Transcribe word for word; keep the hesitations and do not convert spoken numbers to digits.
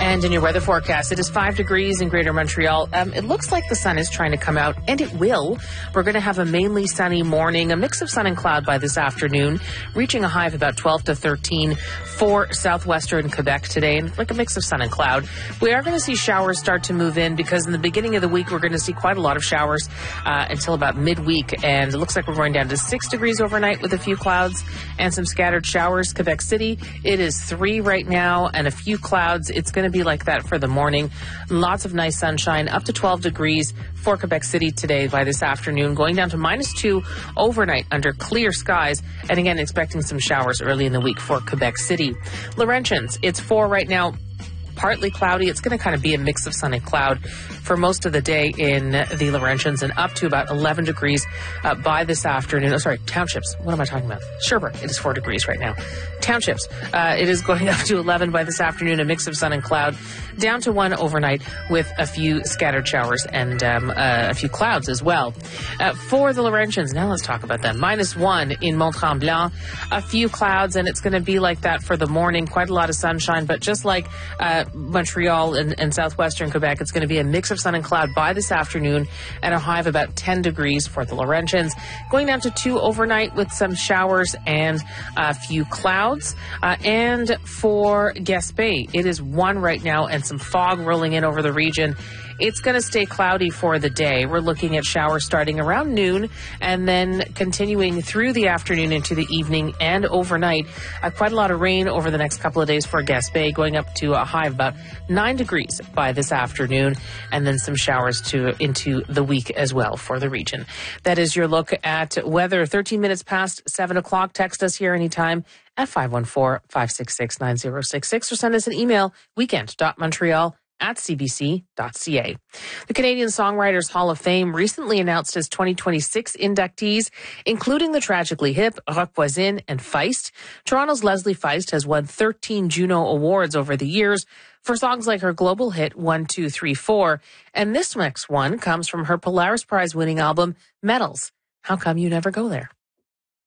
And in your weather forecast, it is five degrees in Greater Montreal. Um, it looks like the sun is trying to come out, and it will. We're going to have a mainly sunny morning, a mix of sun and cloud by this afternoon, reaching a high of about twelve to thirteen for southwestern Quebec today, and like a mix of sun and cloud. We are going to see showers start to move in because in the beginning of the week, we're going to see quite a lot of showers uh, until about midweek, and it looks like we're going down to six degrees overnight with a few clouds and some scattered showers. Quebec City, it is three right now and a few clouds. It's going to be like that for the morning. Lots of nice sunshine, up to twelve degrees for Quebec City today by this afternoon, going down to minus two overnight under clear skies. And again, expecting some showers early in the week for Quebec City. Laurentians, it's four right now. Partly cloudy. It's going to kind of be a mix of sun and cloud for most of the day in the Laurentians, and up to about eleven degrees uh, by this afternoon. Oh, sorry, townships. What am I talking about? Sherbrooke. It is four degrees right now. Townships. Uh, it is going up to eleven by this afternoon, a mix of sun and cloud, down to one overnight with a few scattered showers and um, uh, a few clouds as well. Uh, for the Laurentians, now let's talk about them. Minus one in Mont-Tremblant, a few clouds, and it's going to be like that for the morning. Quite a lot of sunshine, but just like uh, Montreal and, and southwestern Quebec, it's going to be a mix of sun and cloud by this afternoon and a high of about ten degrees for the Laurentians. Going down to two overnight with some showers and a few clouds. Uh, and for Gaspé, it is one right now and some fog rolling in over the region. It's going to stay cloudy for the day. We're looking at showers starting around noon and then continuing through the afternoon into the evening and overnight. Uh, quite a lot of rain over the next couple of days for Gaspé, going up to a high of about nine degrees by this afternoon, and then some showers to into the week as well for the region. That is your look at weather. thirteen minutes past seven o'clock. Text us here anytime at five one four, five six six, nine zero six six or send us an email, weekend dot montreal at c b c dot c a. The Canadian Songwriters Hall of Fame recently announced its twenty twenty-six inductees, including the Tragically Hip, Rock Voisine, and Feist. Toronto's Leslie Feist has won thirteen Juno Awards over the years for songs like her global hit one two three four, and this next one comes from her Polaris Prize winning album, Metals. How Come You Never Go There?